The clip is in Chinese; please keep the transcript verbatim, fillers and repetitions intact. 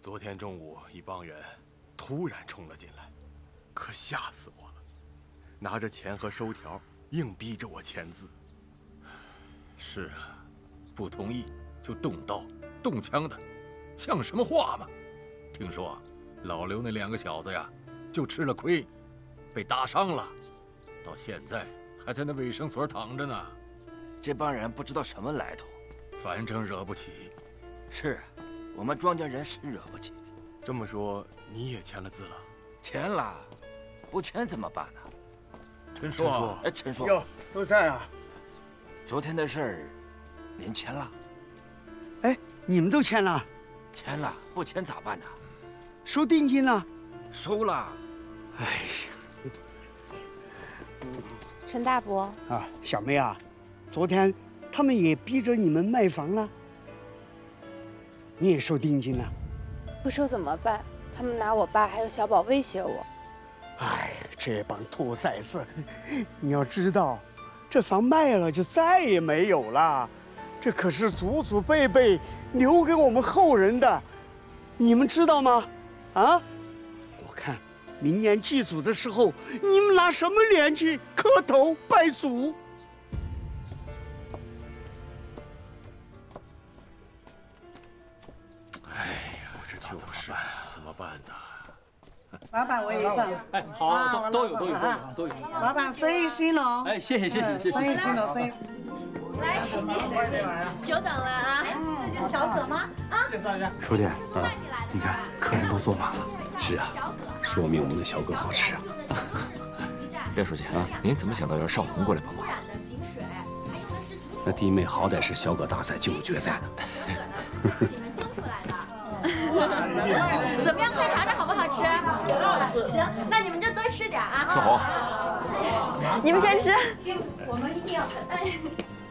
昨天中午，一帮人突然冲了进来，可吓死我了，拿着钱和收条，硬逼着我签字。 是啊，不同意就动刀动枪的，像什么话吗？听说老刘那两个小子呀，就吃了亏，被打伤了，到现在还在那卫生所躺着呢。 这帮人不知道什么来头， 反正惹不起。 是，我们庄稼人是惹不起。 这么说，你也签了字了？ 签了，不签怎么办呢？ 陈硕， 哎，陈硕， 哟，都在啊。 昨天的事儿，您签了？ 哎，你们都签了？ 签了，不签咋办呢？ 收定金了？ 收了。 哎呀， 陈大伯啊，小梅啊，昨天他们也逼着你们卖房了，你也收定金了？ 不收怎么办？他们拿我爸还有小宝威胁我。 哎，这帮兔崽子！你要知道，这房卖了就再也没有了，这可是祖祖辈辈留给我们后人的，你们知道吗？啊！我看明年祭祖的时候，你们拿什么脸去磕头拜祖？ 哎呀，这就是怎么办呢？ 老板，我有一份。 哎，好，都都有都有都有。 老板，生意兴隆。 哎，谢谢谢谢谢谢。 生意兴隆，生意。 来，久等了啊！这就是小葛吗？啊， 介绍一下。 书记，啊，你看客人都坐满了。是啊，说明我们的小葛好吃啊。 卞书记啊，您怎么想到让邵红过来帮忙？ 那弟妹好歹是小葛大赛进入决赛的。 怎么样？快尝尝好不好吃？行，那你们就多吃点啊。 邵红， 你们先吃。 我们一定要。哎。